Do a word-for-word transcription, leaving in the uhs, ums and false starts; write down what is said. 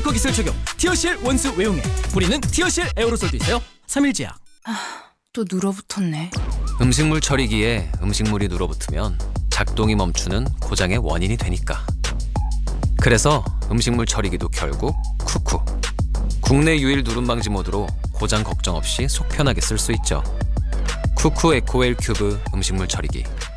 스피커 기술 적용 티어실 원수 외용액. 뿌리는 티어실 에어로솔도 있어요. 삼일제약. 또 눌어붙었네. 음식물 처리기에 음식물이 눌어붙으면 작동이 멈추는 고장의 원인이 되니까. 그래서 음식물 처리기도 결국 쿠쿠. 국내 유일 누름 방지 모드로 고장 걱정 없이 속 편하게 쓸 수 있죠. 쿠쿠 에코웰 큐브 음식물 처리기.